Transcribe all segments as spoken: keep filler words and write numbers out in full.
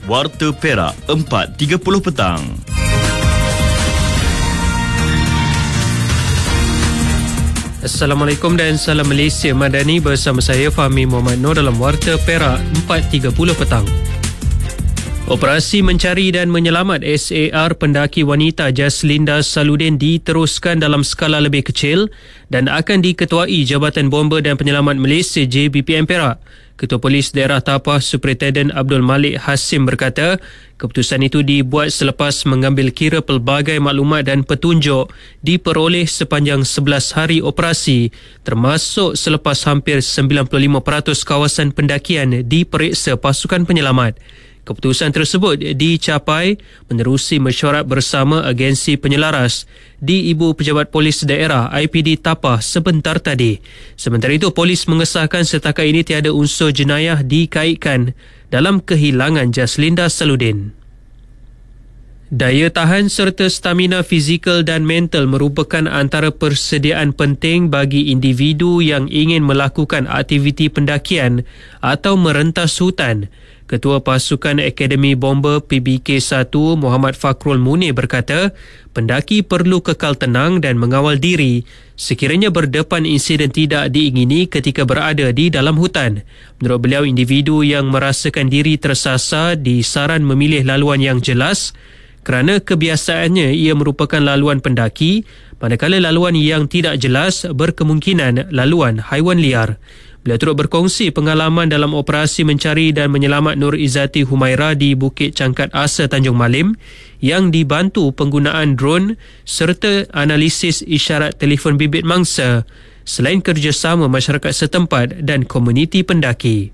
Warta Perak empat tiga puluh petang. Assalamualaikum dan salam Malaysia Madani, bersama saya Fahmi Muhammad Noor dalam Warta Perak empat tiga puluh petang. Operasi mencari dan menyelamat S A R pendaki wanita Jaslinda Saludin diteruskan dalam skala lebih kecil dan akan diketuai Jabatan Bomba dan Penyelamat Malaysia J B P M Perak. Ketua Polis Daerah Tapah Superintenden Abdul Malik Hasim berkata, keputusan itu dibuat selepas mengambil kira pelbagai maklumat dan petunjuk diperoleh sepanjang sebelas hari operasi, termasuk selepas hampir sembilan puluh lima peratus kawasan pendakian diperiksa pasukan penyelamat. Keputusan tersebut dicapai menerusi mesyuarat bersama agensi penyelaras di Ibu Pejabat Polis Daerah I P D Tapah sebentar tadi. Sementara itu, polis mengesahkan setakat ini tiada unsur jenayah dikaitkan dalam kehilangan Jaslinda Saludin. Daya tahan serta stamina fizikal dan mental merupakan antara persediaan penting bagi individu yang ingin melakukan aktiviti pendakian atau merentas hutan. Ketua Pasukan Akademi Bomba P B K satu Muhammad Fakrul Munir berkata, pendaki perlu kekal tenang dan mengawal diri sekiranya berdepan insiden tidak diingini ketika berada di dalam hutan. Menurut beliau, individu yang merasakan diri tersasar disaran memilih laluan yang jelas kerana kebiasaannya ia merupakan laluan pendaki, manakala laluan yang tidak jelas berkemungkinan laluan haiwan liar. Beliau turut berkongsi pengalaman dalam operasi mencari dan menyelamat Nur Izzati Humaira di Bukit Cangkat Asa Tanjung Malim yang dibantu penggunaan drone serta analisis isyarat telefon bibit mangsa, selain kerjasama masyarakat setempat dan komuniti pendaki.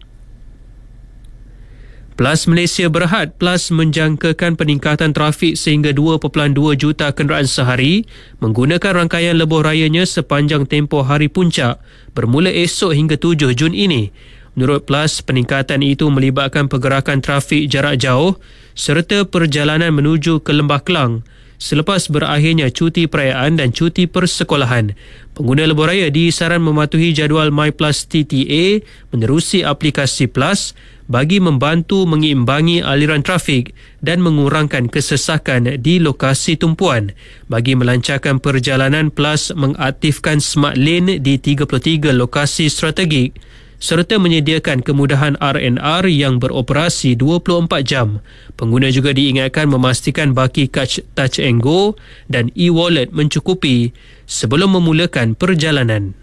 Plus Malaysia Berhad Plus menjangkakan peningkatan trafik sehingga dua perpuluhan dua juta kenderaan sehari menggunakan rangkaian lebuh rayanya sepanjang tempoh hari puncak bermula esok hingga tujuh Jun ini. Menurut Plus, peningkatan itu melibatkan pergerakan trafik jarak jauh serta perjalanan menuju ke Lembah Kelang selepas berakhirnya cuti perayaan dan cuti persekolahan. Pengguna lebuh raya disaran mematuhi jadual MyPlus T T A menerusi aplikasi Plus bagi membantu mengimbangi aliran trafik dan mengurangkan kesesakan di lokasi tumpuan. Bagi melancarkan perjalanan, Plus mengaktifkan Smart Lane di tiga puluh tiga lokasi strategik serta menyediakan kemudahan R and R yang beroperasi dua puluh empat jam. Pengguna juga diingatkan memastikan baki kad Touch and Go dan e-wallet mencukupi sebelum memulakan perjalanan.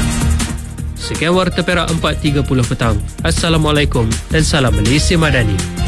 Sekian Warta Perak empat tiga puluh petang. Assalamualaikum dan salam Malaysia Madani.